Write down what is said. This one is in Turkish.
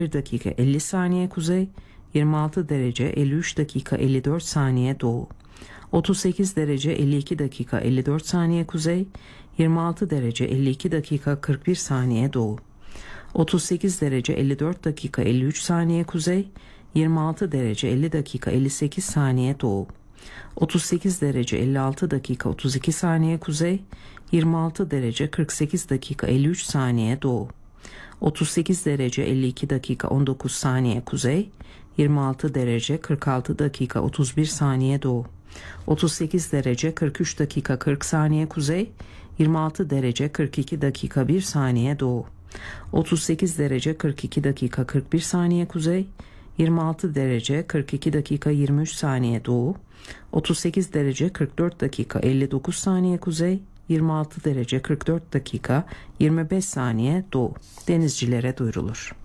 1 dakika 50 saniye kuzey, 26 derece 53 dakika 54 saniye doğu. 38 derece 52 dakika 54 saniye kuzey, 26 derece 52 dakika 41 saniye doğu. 38 derece 54 dakika 53 saniye kuzey, 26 derece 50 dakika 58 saniye doğu. 38 derece 56 dakika 32 saniye kuzey, 26 derece 48 dakika 53 saniye doğu. 38 derece 52 dakika 19 saniye kuzey, 26 derece 46 dakika 31 saniye doğu. 38 derece 43 dakika 40 saniye kuzey, 26 derece 42 dakika 1 saniye doğu. 38 derece 42 dakika 41 saniye kuzey, 26 derece 42 dakika 23 saniye doğu. 38 derece 44 dakika 59 saniye kuzey, 26 derece 44 dakika 25 saniye doğu. Denizcilere duyurulur.